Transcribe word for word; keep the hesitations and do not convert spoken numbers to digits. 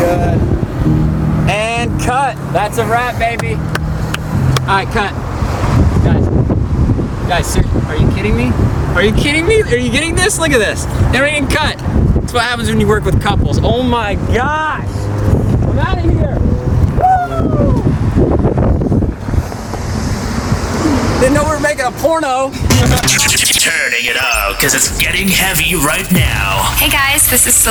good. And cut. That's a wrap, baby. All right, cut. Guys, guys, sir, are you kidding me? Are you kidding me? Are you getting this? Look at this. Everything cut. That's what happens when you work with couples. Oh my gosh. I'm out of here. Woo! Didn't know we were making a porno. Turning it up, because it's getting heavy right now. Hey guys, this is